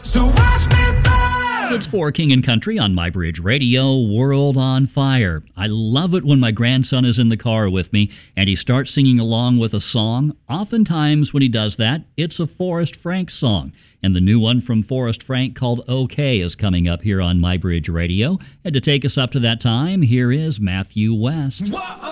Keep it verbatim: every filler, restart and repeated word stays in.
So watch me burn. It's for King and Country on My Bridge Radio, World on Fire. I love it when my grandson is in the car with me and he starts singing along with a song. Oftentimes when he does that, it's a Forrest Frank song. And the new one from Forrest Frank called OK is coming up here on My Bridge Radio. And to take us up to that time, here is Matthew West. Whoa.